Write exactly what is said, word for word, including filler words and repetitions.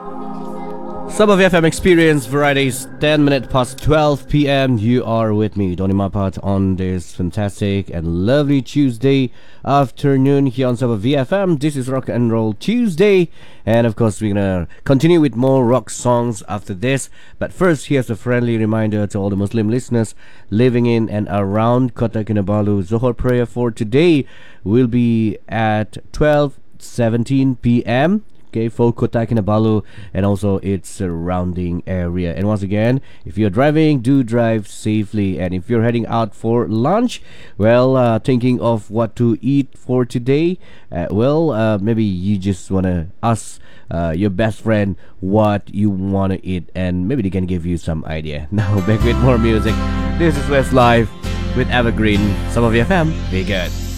Sub of F M Experience Varieties, ten minutes past twelve p m. You are with me, Donny Mapat, on this fantastic and lovely Tuesday afternoon here on Sub of V F M. This is Rock and Roll Tuesday, and of course, we're gonna continue with more rock songs after this. But first, here's a friendly reminder to all the Muslim listeners living in and around Kota Kinabalu. Zohor prayer for today will be at twelve seventeen p m. Okay, for Kota Kinabalu and also its surrounding area. And once again, if you're driving, do drive safely. And if you're heading out for lunch, well, uh, thinking of what to eat for today, uh, well, uh, maybe you just want to ask uh, your best friend what you want to eat, and maybe they can give you some idea. Now, back with more music. This is Westlife with Evergreen. Some of your fam, be good.